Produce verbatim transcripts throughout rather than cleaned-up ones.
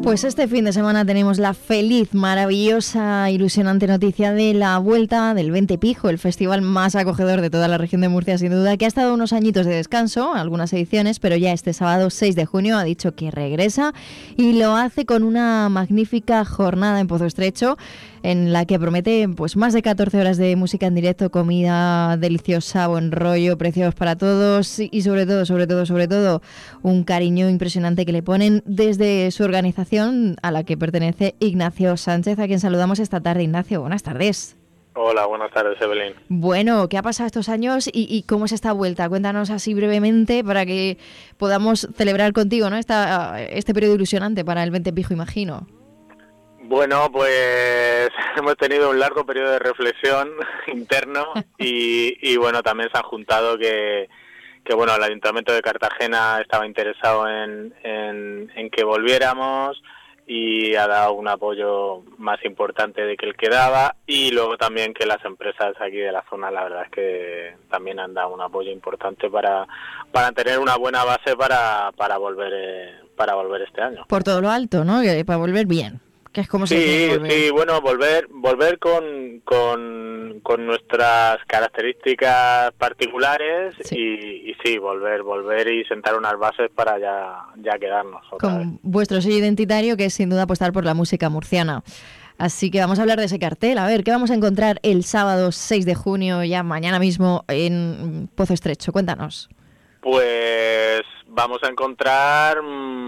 Pues este fin de semana tenemos la feliz, maravillosa, ilusionante noticia de la vuelta del Vente Pijo, el festival más acogedor de toda la región de Murcia, sin duda, que ha estado unos añitos de descanso, algunas ediciones, pero ya este sábado seis de junio ha dicho que regresa y lo hace con una magnífica jornada en Pozo Estrecho, en la que promete pues más de catorce horas de música en directo, comida deliciosa, buen rollo, precios para todos y sobre todo, sobre todo, sobre todo, un cariño impresionante que le ponen desde su organización a la que pertenece Ignacio Sánchez, a quien saludamos esta tarde. Ignacio, buenas tardes. Hola, buenas tardes, Evelyn. Bueno, ¿qué ha pasado estos años y, y cómo es esta vuelta? Cuéntanos así brevemente para que podamos celebrar contigo, ¿no? Esta, este periodo ilusionante para el Vente Pijo, imagino. Bueno, pues hemos tenido un largo periodo de reflexión interno y, y bueno, también se han juntado que, que bueno, el Ayuntamiento de Cartagena estaba interesado en, en, en que volviéramos y ha dado un apoyo más importante de que el que daba, y luego también que las empresas aquí de la zona, la verdad es que también han dado un apoyo importante para para tener una buena base para para volver eh, para volver este año. Por todo lo alto, ¿no? Para volver bien. Que es como sí, se sí, bueno, volver volver con, con, con nuestras características particulares, sí. Y, y sí, volver volver y sentar unas bases para ya, ya quedarnos. Otra con vez. Vuestro sello identitario, que es sin duda apostar por la música murciana. Así que vamos a hablar de ese cartel. A ver, ¿qué vamos a encontrar el sábado seis de junio, ya mañana mismo, en Pozo Estrecho? Cuéntanos. Pues vamos a encontrar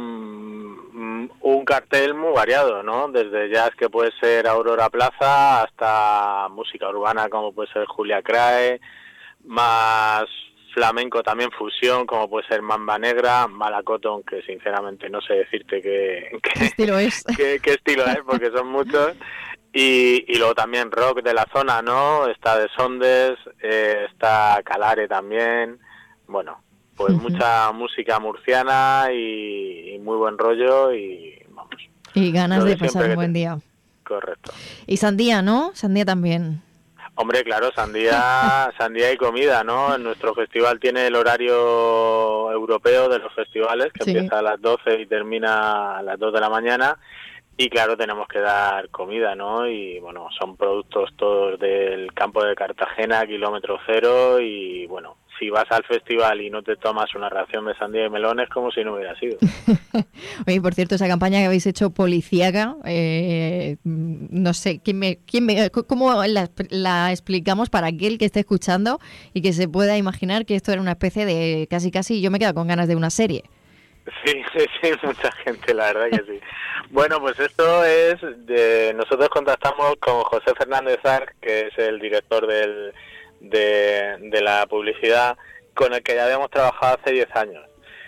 mmm, un cartel muy variado, ¿no? Desde jazz, que puede ser Aurora Plaza, hasta música urbana como puede ser Julia Crae, más flamenco también, fusión como puede ser Mamba Negra, Malacoton, que sinceramente no sé decirte qué, qué, ¿Qué estilo es, qué, qué estilo es porque son muchos. Y, y luego también rock de la zona, ¿no? Está de Sondes, eh, está Calare también, bueno... Pues uh-huh. Mucha música murciana y, y muy buen rollo y vamos. Y ganas de pasar un buen día. Correcto. Y sandía, ¿no? Sandía también. Hombre, claro, sandía, sandía y comida, ¿no? Nuestro festival tiene el horario europeo de los festivales, que sí. Empieza a las doce y termina a las dos de la mañana. Y claro, tenemos que dar comida, ¿no? Y bueno, son productos todos del campo de Cartagena, kilómetro cero, y bueno, si vas al festival y no te tomas una ración de sandía y melón, es como si no hubiera sido. Oye, por cierto, esa campaña que habéis hecho policíaca, eh, no sé, ¿quién me, quién me, ¿cómo la, la explicamos para aquel que esté escuchando y que se pueda imaginar que esto era una especie de casi casi, yo me quedo con ganas de una serie? Sí, sí, sí, mucha gente, la verdad que sí. Bueno, pues esto es, de, nosotros contactamos con José Fernández Arc, que es el director del, de, de la publicidad, con el que ya habíamos trabajado hace diez años.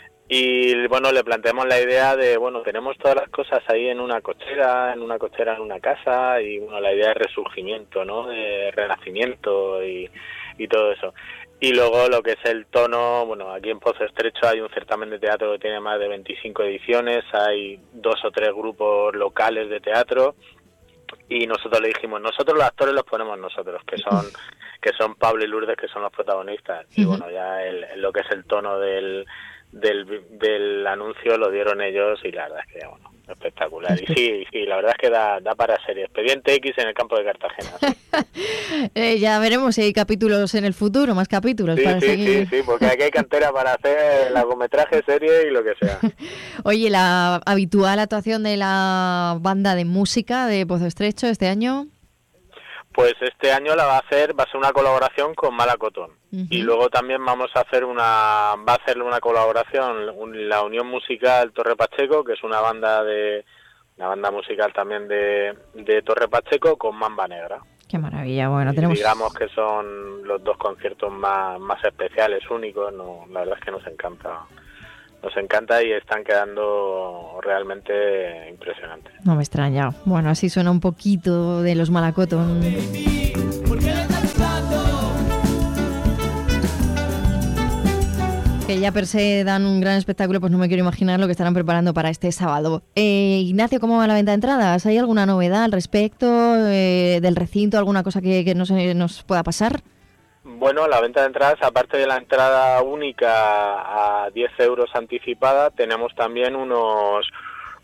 Y bueno, le planteamos la idea de, bueno, tenemos todas las cosas ahí en una cochera, en una cochera en una casa, y bueno, la idea de resurgimiento, ¿no? De renacimiento y, y todo eso. Y luego lo que es el tono, bueno, aquí en Pozo Estrecho hay un certamen de teatro que tiene más de veinticinco ediciones, hay dos o tres grupos locales de teatro, y nosotros le dijimos, nosotros los actores los ponemos nosotros, que son que son Pablo y Lourdes, que son los protagonistas, y bueno, ya el, lo que es el tono del, del, del anuncio lo dieron ellos, y la verdad es que, bueno, espectacular. Y sí, sí, la verdad es que da, da para serie. Expediente X en el campo de Cartagena. Sí. eh, ya veremos si hay capítulos en el futuro, más capítulos sí, para sí, seguir. Sí, sí, porque aquí hay cantera para hacer largometraje, serie y lo que sea. Oye, la habitual actuación de la banda de música de Pozo Estrecho este año. Pues este año la va a hacer, va a ser una colaboración con Malacoton. Uh-huh. Y luego también vamos a hacer una, va a hacer una colaboración, un, la Unión Musical Torre Pacheco, que es una banda de, una banda musical también de, de Torre Pacheco, con Mamba Negra. Qué maravilla, bueno, y tenemos... digamos que son los dos conciertos más, más especiales, únicos, no, la verdad es que nos encanta. Nos encanta y están quedando realmente impresionantes. No me extraña. Bueno, así suena un poquito de los Malacoton. Que ya per se dan un gran espectáculo, pues no me quiero imaginar lo que estarán preparando para este sábado. Eh, Ignacio, ¿cómo va la venta de entradas? ¿Hay alguna novedad al respecto eh, del recinto? ¿Alguna cosa que, que no se nos pueda pasar? Bueno, la venta de entradas, aparte de la entrada única a diez euros anticipada, tenemos también unos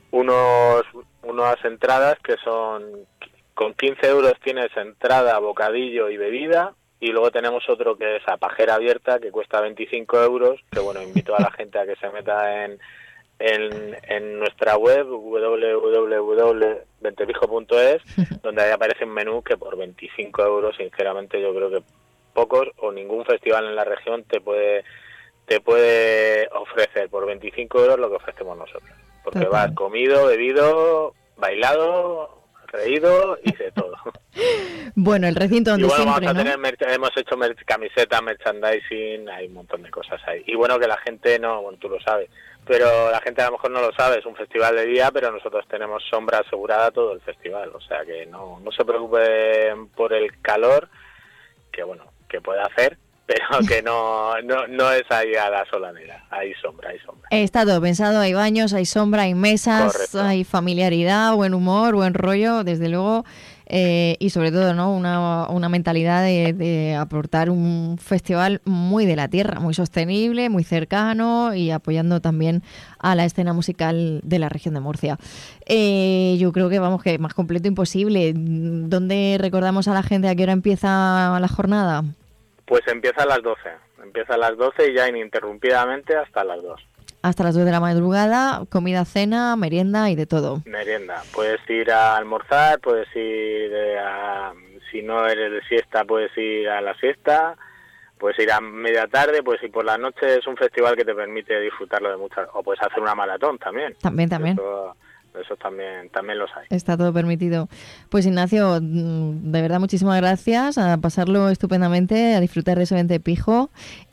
unos unas entradas que son, con quince euros tienes entrada, bocadillo y bebida, y luego tenemos otro que es a pajera abierta, que cuesta veinticinco euros, que bueno, invito a la gente a que se meta en en, en nuestra web doble u doble u doble u punto ventepijo punto es, donde ahí aparece un menú que por veinticinco euros, sinceramente yo creo que pocos o ningún festival en la región te puede te puede ofrecer por veinticinco euros lo que ofrecemos nosotros, porque Total. vas comido, bebido, bailado, reído y de todo. Bueno, el recinto donde Y bueno, siempre, vamos a ¿no? tener mer- hemos hecho mer- camisetas, merchandising, hay un montón de cosas ahí. Y bueno, que la gente no, bueno, tú lo sabes, pero la gente a lo mejor no lo sabe, es un festival de día, pero nosotros tenemos sombra asegurada todo el festival, o sea que no, no se preocupen por el calor, que bueno, que puede hacer, pero que no, no, no es ahí a la solanera, hay sombra, hay sombra. Está todo pensado, hay baños, hay sombra, hay mesas, Correcto. hay familiaridad, buen humor, buen rollo, desde luego, eh, y sobre todo, ¿no? Una, una mentalidad de, de aportar un festival muy de la tierra, muy sostenible, muy cercano y apoyando también a la escena musical de la región de Murcia. Eh, yo creo que, vamos, que más completo imposible. ¿Dónde recordamos a la gente a qué hora empieza la jornada? Pues empieza a las doce, empieza a las doce y ya ininterrumpidamente hasta las dos. Hasta las dos de la madrugada, comida, cena, merienda y de todo. Merienda, puedes ir a almorzar, puedes ir a, si no eres de siesta, puedes ir a la siesta, puedes ir a media tarde, puedes ir por la noche, es un festival que te permite disfrutarlo de muchas, o puedes hacer una maratón también. También, también. Eso, eso también, también los hay. Está todo permitido. Pues Ignacio, de verdad muchísimas gracias, a pasarlo estupendamente, a disfrutar de ese Ventepijo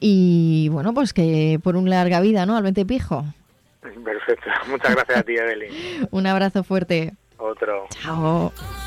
y bueno, pues que por un larga vida, ¿no? Al Ventepijo. Perfecto, muchas gracias a ti, Evelyn. Un abrazo fuerte. Otro. Chao.